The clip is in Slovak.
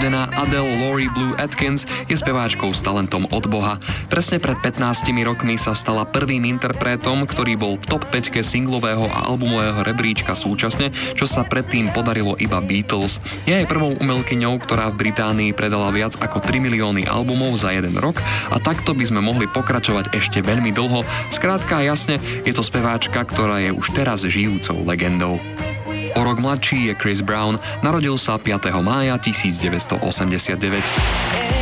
Narodená Adele Laurie Blue Atkins je speváčkou s talentom od Boha. Presne pred 15 rokmi sa stala prvým interpretom, ktorý bol v top 5 singlového a albumového rebríčka súčasne, čo sa predtým podarilo iba Beatles. Je aj prvou umelkyňou, ktorá v Británii predala viac ako 3 milióny albumov za jeden rok a takto by sme mohli pokračovať ešte veľmi dlho. Skrátka jasne, je to speváčka, ktorá je už teraz žijúcou legendou. O rok mladší je Chris Brown, narodil sa 5. mája 1989.